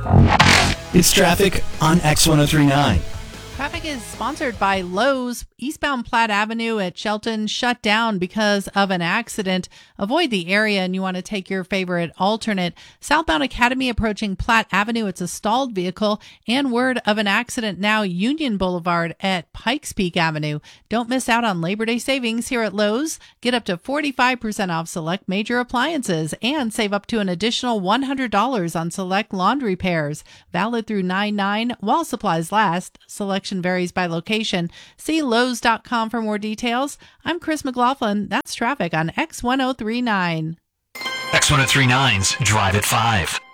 It's traffic on X1039. Traffic is sponsored by Lowe's. Eastbound Platte Avenue at Shelton shut down because of an accident. Avoid the area and you want to take your favorite alternate. Southbound Academy approaching Platte Avenue. It's a stalled vehicle. And word of an accident now Union Boulevard at Pikes Peak Avenue. Don't miss out on Labor Day savings here at Lowe's. Get up to 45% off select major appliances and save up to an additional $100 on select laundry repairs. Valid through 9/9 while supplies last. Selection varies by location. See Lowe's.com for more details. I'm Chris McLaughlin. That's traffic on X1039. X1039's Drive at 5.